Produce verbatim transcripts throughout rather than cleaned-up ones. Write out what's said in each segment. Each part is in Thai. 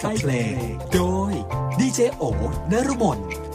กับเพลงโดยดีเจโอ นฤมล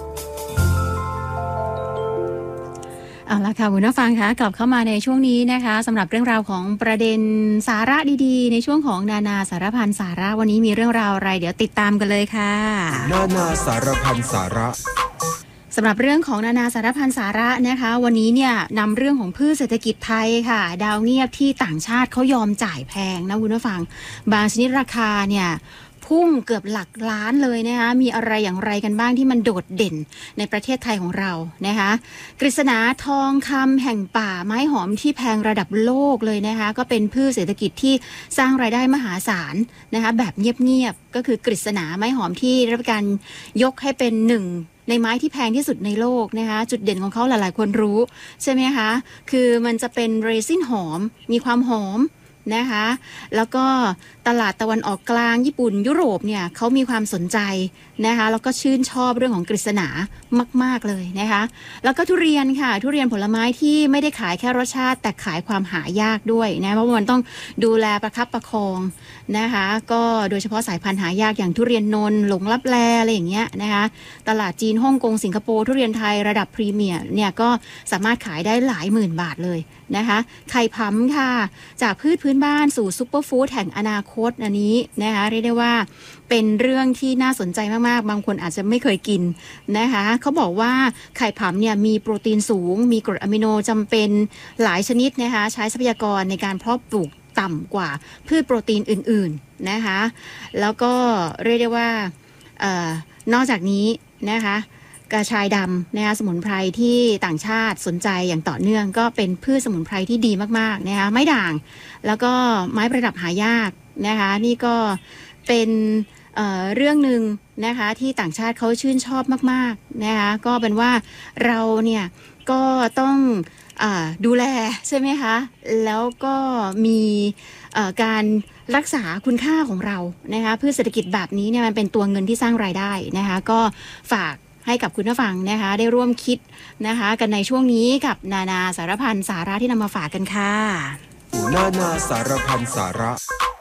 เอาละค่ะคุณผู้ฟังคะกลับเข้ามาในช่วงนี้นะคะสำหรับเรื่องราวของประเด็นสาระดีๆในช่วงของนานาสารพันสาระวันนี้มีเรื่องราวอะไรเดี๋ยวติดตามกันเลยค่ะนานาสารพันสาระสำหรับเรื่องของนานาสารพันสาระนะคะวันนี้เนี่ยนำเรื่องของพืชเศรษฐกิจไทยค่ะดาวเงียบที่ต่างชาติเขายอมจ่ายแพงนะคุณผู้ฟังบางชนิดราคาเนี่ยพุ่งเกือบหลักล้านเลยนะคะมีอะไรอย่างไรกันบ้างที่มันโดดเด่นในประเทศไทยของเรานะคะกฤษณาทองคำแห่งป่าไม้หอมที่แพงระดับโลกเลยนะคะก็เป็นพืชเศรษฐกิจที่สร้างรายได้มหาศาลนะคะแบบเงียบๆก็คือกฤษณาไม้หอมที่ได้รับการยกให้เป็นหนึ่งในไม้ที่แพงที่สุดในโลกนะคะจุดเด่นของเขาหลายๆคนรู้ใช่ไหมคะคือมันจะเป็นเรซินหอมมีความหอมนะคะแล้วก็ตลาดตะวันออกกลางญี่ปุ่นยุโรปเนี่ยเขามีความสนใจนะคะแล้วก็ชื่นชอบเรื่องของกฤษณามากๆเลยนะคะแล้วก็ทุเรียนค่ะทุเรียนผลไม้ที่ไม่ได้ขายแค่รสชาติแต่ขายความหายากด้วยนะเพราะมันต้องดูแลประคับประคองนะคะก็โดยเฉพาะสายพันธุ์หายากอย่างทุเรียนนนท์หลงลับแลอะไรอย่างเงี้ยนะคะตลาดจีนฮ่องกงสิงคโปร์ทุเรียนไทยระดับพรีเมียร์เนี่ยก็สามารถขายได้หลายหมื่นบาทเลยนะคะไข่ผำค่ะจากพืชพื้นบ้านสู่ซุปเปอร์ฟู้ดแห่งอนาคตอันนี้นะคะเรียกได้ว่าเป็นเรื่องที่น่าสนใจมากๆบางคนอาจจะไม่เคยกินนะคะเขาบอกว่าไข่ผำเนี่ยมีโปรตีนสูงมีกรดอะมิโนจำเป็นหลายชนิดนะคะใช้ทรัพยากรในการเพาะปลูกต่ำกว่าพืชโปรตีนอื่นๆนะคะแล้วก็เรียกได้ว่าเอ่อนอกจากนี้นะคะกระชายดำนะคะสมุนไพรที่ต่างชาติสนใจอย่างต่อเนื่องก็เป็นพืชสมุนไพรที่ดีมากๆนะคะไม้ด่างแล้วก็ไม้ประดับหายากนะคะนี่ก็เป็นเอ่อเรื่องหนึ่งนะคะที่ต่างชาติเขาชื่นชอบมากๆนะคะก็เป็นว่าเราเนี่ยก็ต้องอ่าดูแลใช่ไหมคะแล้วก็มีเอ่อการรักษาคุณค่าของเรานะคะพืชเศรษฐกิจแบบนี้เนี่ยมันเป็นตัวเงินที่สร้างรายได้นะคะก็ฝากให้กับคุณผู้ฟังนะคะได้ร่วมคิดนะคะกันในช่วงนี้กับนานาสารพันสาระที่นำมาฝากกันค่ะนานาสารพันสาระ